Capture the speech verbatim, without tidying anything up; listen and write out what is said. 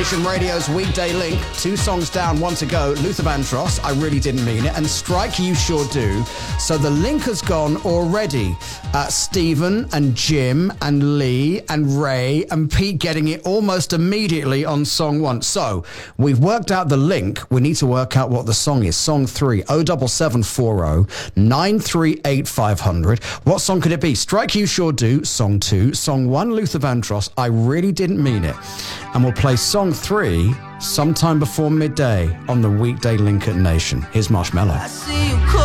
Nation Radio's Weekday Link. Two songs down, one to go. Luther Vandross, I Really Didn't Mean It, and Strike You Sure Do. So the link has gone already. Uh, Stephen and Jim and Lee and Ray and Pete getting it almost immediately on song one. So we've worked out the link. We need to work out what the song is. Song three, oh seven seven four oh, nine three eight five hundred. What song could it be? Strike You Sure Do, song two. Song one, Luther Vandross, I Really Didn't Mean It. And we'll play song three sometime before midday on the Weekday Link at Nation. Here's Marshmello.